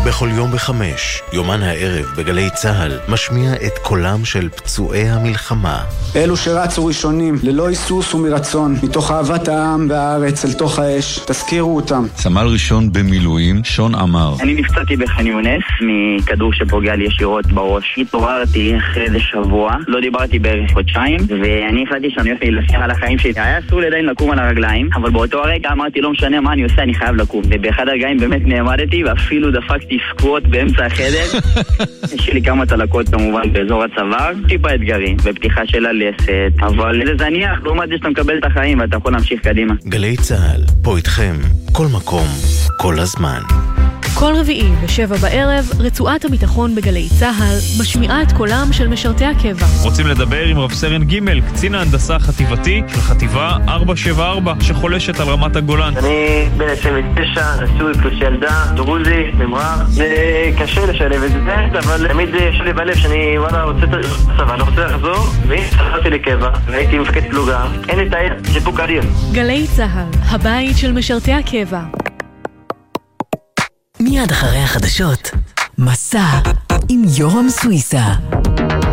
בכל יום ב5, יומן הערב בגלי צהל, משמיע את קולם של פצועי המלחמה. אלו שרצו ראשונים, ללא היסוס ומרצון, מתוך אהבת העם והארץ אל תוך האש, תזכירו אותם. סמל ראשון במילואים, שון אמר. אני נפצעתי בח'אן יונס מכדור שפוגע לי ישירות בראש. התעוררתי אחרי איזה שבוע, לא דיברתי בערך חודשיים, ואני החלטתי שאני הולך להילחם על החיים שלי. היה אסור לי עדיין לקום על הרגליים, אבל באותו הרגע אמרתי לא משנה מה אני עושה, אני חייב לקום. ובאחד הרגעים באמת נעמדתי ואפילו דפקתי סקווט באמצע החדר. יש לי כמה תלקות כמובן באזור הצוואר, טיפה אתגרים בפתיחה של הלסת, אבל זה זניח, לעומת זה שאתה מקבל את החיים ואתה יכול להמשיך קדימה. גלי צהל, פה איתכם, כל מקום, כל הזמן. כל רביעי ב7 בערב, רצועת הביטחון בגלי צהל משמיעה את קולם של משרתי הקבע. רוצים לדבר עם רב סרן ג' קצין ההנדסה החטיבתי של חטיבה 474 שחולשת על רמת הגולן. אני בן 29, נשוי פלוס ילדה, דרוזי, ממרח. זה קשה לשלב את זה, אבל תמיד יש לי בלב שאני רוצה צבא, אני רוצה לחזור, והנה חזרתי לקבע, והייתי מפקד פלוגה. אין את העיר, זה פה קריר. גלי צהל, הבית של משרתי הקבע. מיד אחרי החדשות, מסע עם יורם סוויסה.